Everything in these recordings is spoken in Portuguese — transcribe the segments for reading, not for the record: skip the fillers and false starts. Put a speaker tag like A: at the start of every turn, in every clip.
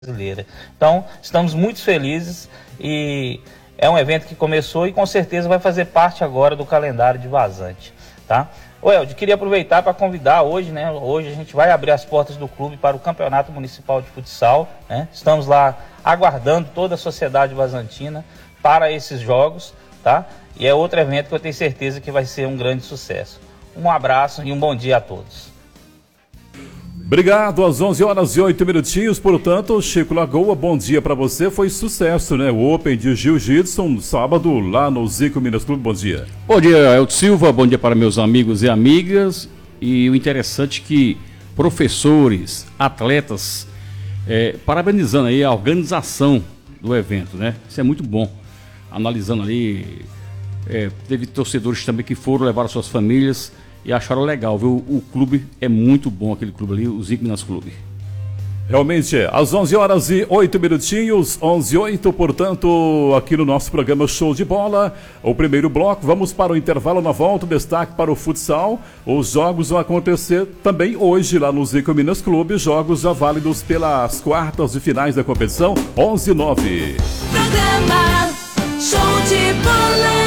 A: brasileira. Então, estamos muito felizes e é um evento que começou e com certeza vai fazer parte agora do calendário de Vazante, tá? Ô Elde, queria aproveitar para convidar hoje, né? Hoje a gente vai abrir as portas do clube para o Campeonato Municipal de Futsal, né? Estamos lá aguardando toda a sociedade vazantina para esses jogos, tá? E é outro evento que eu tenho certeza que vai ser um grande sucesso. Um abraço e um bom dia a todos.
B: Obrigado, às 11h08, portanto, Chico Lagoa, bom dia para você, foi sucesso, né? O Open de Jiu-Jitsu, no sábado, lá no Zico Minas Clube, bom dia.
C: Bom dia, Elton Silva, bom dia para meus amigos e amigas, e o interessante é que professores, atletas, parabenizando aí a organização do evento, né? Isso é muito bom, analisando ali, teve torcedores também que foram levar as suas famílias, e acharam legal, viu? O clube é muito bom, aquele clube ali, o Zico Minas Clube.
B: Realmente, às 11h08, 11h08, portanto, aqui no nosso programa Show de Bola, o primeiro bloco, vamos para o intervalo. Na volta, destaque para o futsal. Os jogos vão acontecer também hoje lá no Zico Minas Clube, jogos já válidos pelas quartas de finais da competição, 11h09.
D: Programa Show de Bola.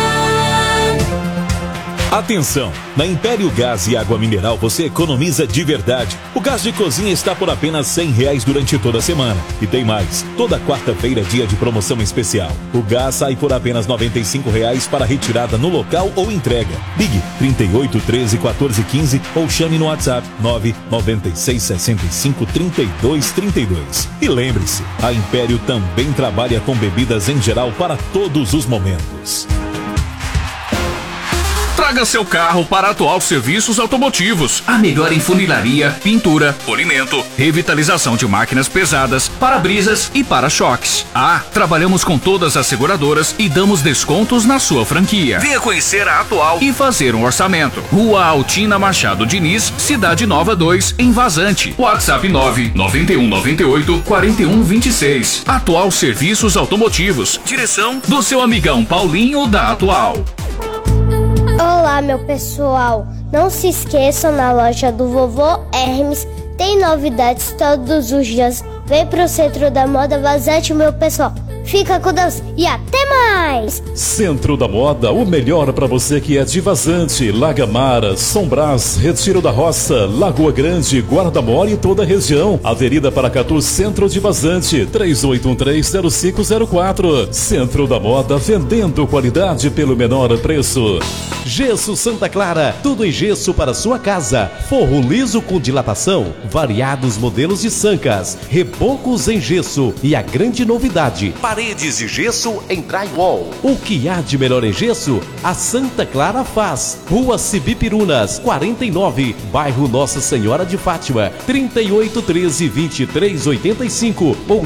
E: Atenção! Na Império Gás e Água Mineral você economiza de verdade. O gás de cozinha está por apenas R$100 durante toda a semana. E tem mais, toda quarta-feira é dia de promoção especial. O gás sai por apenas R$95 para retirada no local ou entrega. Ligue 38 13 14 15 ou chame no WhatsApp 996 65 32 32. E lembre-se, a Império também trabalha com bebidas em geral para todos os momentos.
F: Traga seu carro para a Atual Serviços Automotivos. A melhor em funilaria, pintura, polimento, revitalização de máquinas pesadas, para-brisas e para-choques. Trabalhamos com todas as seguradoras e damos descontos na sua franquia. Venha conhecer a Atual e fazer um orçamento. Rua Altina Machado Diniz, Cidade Nova 2, em Vazante. WhatsApp 99198-4126. Atual Serviços Automotivos. Direção do seu amigão Paulinho da Atual.
G: Olá, meu pessoal, não se esqueçam, na loja do Vovô Hermes tem novidades todos os dias. Vem pro Centro da Moda Vazante, meu pessoal. Fica com Deus e até mais!
B: Centro da Moda, o melhor para você que é de Vazante, Lagamara, São Brás, Retiro da Roça, Lagoa Grande, Guarda-Mora e toda a região. Avenida Paracatu, Centro de Vazante, 3813-0504. Centro da Moda, vendendo qualidade pelo menor preço.
H: Gesso Santa Clara, tudo em gesso para sua casa. Forro liso com dilatação, variados modelos de sancas, rebocos em gesso e a grande novidade, paredes de gesso em drywall. O que há de melhor em gesso, a Santa Clara faz. Rua Cibipirunas, 49, bairro Nossa Senhora de Fátima, 3813-2385 ou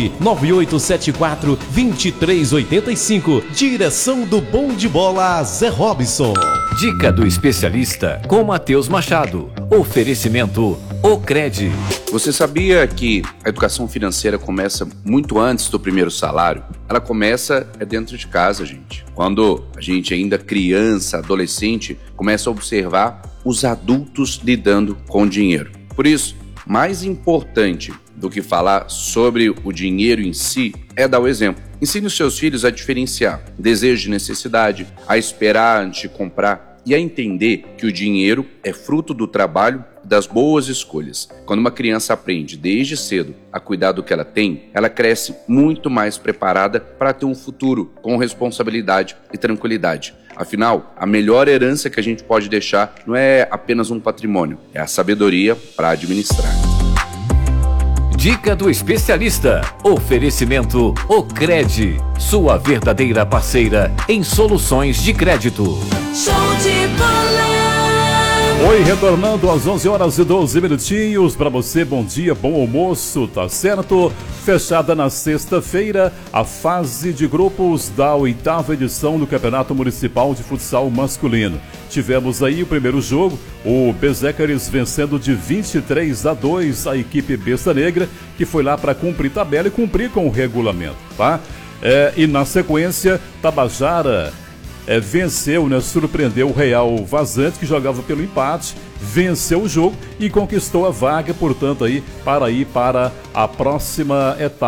H: 99874-2385. Direção do Bom de Bola, Zé Robson.
I: Dica do especialista com Matheus Machado. Oferecimento Ocred.
J: Você sabia que a educação financeira começa muito antes do primeiro salário? Ela começa dentro de casa, gente. Quando a gente ainda criança, adolescente, começa a observar os adultos lidando com o dinheiro. Por isso, mais importante do que falar sobre o dinheiro em si é dar o exemplo. Ensine os seus filhos a diferenciar desejo de necessidade, a esperar antes de comprar e a entender que o dinheiro é fruto do trabalho e das boas escolhas. Quando uma criança aprende desde cedo a cuidar do que ela tem, ela cresce muito mais preparada para ter um futuro com responsabilidade e tranquilidade. Afinal, a melhor herança que a gente pode deixar não é apenas um patrimônio, é a sabedoria para administrar.
I: Dica do especialista. Oferecimento Ocred, sua verdadeira parceira em soluções de crédito.
D: Show de Bola.
B: Oi, retornando às 11h12 para você, bom dia, bom almoço, tá certo? Fechada na sexta-feira, a fase de grupos da 8ª edição do Campeonato Municipal de Futsal Masculino. Tivemos aí o primeiro jogo, o Bezécares vencendo de 23-2 a equipe Besta Negra, que foi lá para cumprir tabela e cumprir com o regulamento, tá? E na sequência, Tabajara venceu, né, surpreendeu o Real Vazante, que jogava pelo empate, venceu o jogo e conquistou a vaga, portanto, aí para ir para a próxima etapa.